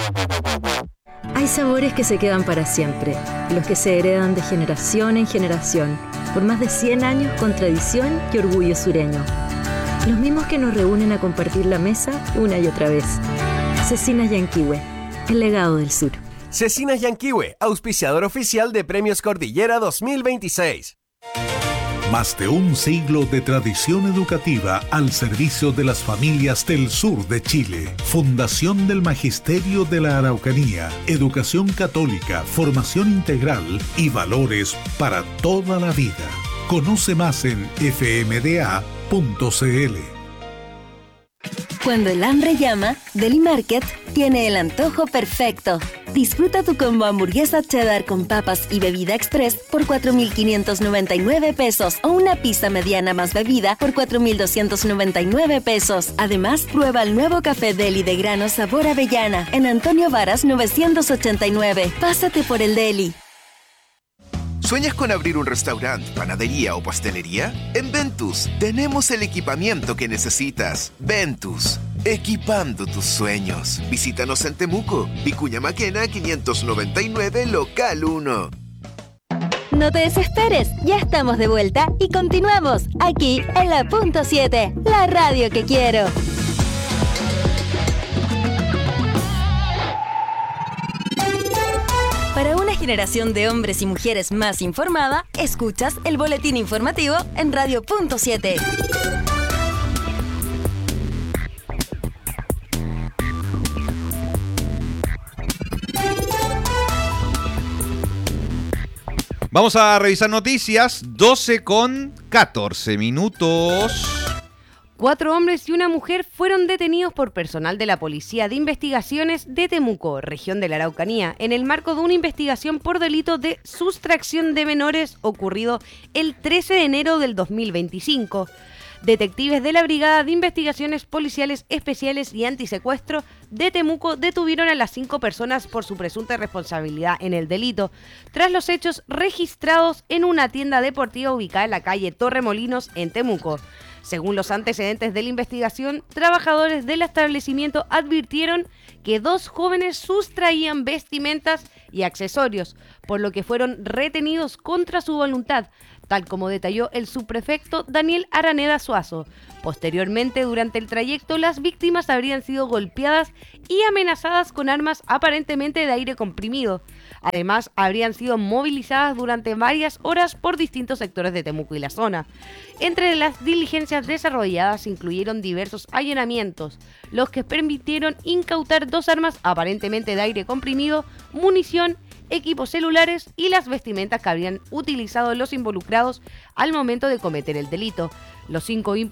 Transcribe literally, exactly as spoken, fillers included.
Hay sabores que se quedan para siempre, los que se heredan de generación en generación, por más de cien años con tradición y orgullo sureño. Los mismos que nos reúnen a compartir la mesa una y otra vez. Cecinas Yanquihue, el legado del sur. Cecinas Yanquihue, auspiciador oficial de Premios Cordillera dos mil veintiséis. Más de un siglo de tradición educativa al servicio de las familias del sur de Chile. Fundación del Magisterio de la Araucanía. Educación católica, formación integral y valores para toda la vida. Conoce más en f m d a punto c l. Cuando el hambre llama, Deli Market tiene el antojo perfecto. Disfruta tu combo hamburguesa cheddar con papas y bebida express por cuatro mil quinientos noventa y nueve pesos o una pizza mediana más bebida por cuatro mil doscientos noventa y nueve pesos. Además, prueba el nuevo café Deli de grano sabor avellana en Antonio Varas novecientos ochenta y nueve. Pásate por el Deli. ¿Sueñas con abrir un restaurante, panadería o pastelería? En Ventus tenemos el equipamiento que necesitas. Ventus, equipando tus sueños. Visítanos en Temuco, Vicuña Maquena quinientos noventa y nueve, local uno. No te desesperes, ya estamos de vuelta y continuamos aquí en la punto siete, la radio que quiero. Para una generación de hombres y mujeres más informada, escuchas el boletín informativo en Radio Punto siete. Vamos a revisar noticias, doce con catorce minutos. Cuatro hombres y una mujer fueron detenidos por personal de la Policía de Investigaciones de Temuco, región de la Araucanía, en el marco de una investigación por delito de sustracción de menores ocurrido el trece de enero del dos mil veinticinco. Detectives de la Brigada de Investigaciones Policiales Especiales y Antisecuestro de Temuco detuvieron a las cinco personas por su presunta responsabilidad en el delito, tras los hechos registrados en una tienda deportiva ubicada en la calle Torremolinos, en Temuco. Según los antecedentes de la investigación, trabajadores del establecimiento advirtieron que dos jóvenes sustraían vestimentas y accesorios, por lo que fueron retenidos contra su voluntad, tal como detalló el subprefecto Daniel Araneda Suazo. Posteriormente, durante el trayecto, las víctimas habrían sido golpeadas y amenazadas con armas aparentemente de aire comprimido. Además, habrían sido movilizadas durante varias horas por distintos sectores de Temuco y la zona. Entre las diligencias desarrolladas incluyeron diversos allanamientos, los que permitieron incautar dos armas aparentemente de aire comprimido, munición, equipos celulares y las vestimentas que habrían utilizado los involucrados al momento de cometer el delito. Los cinco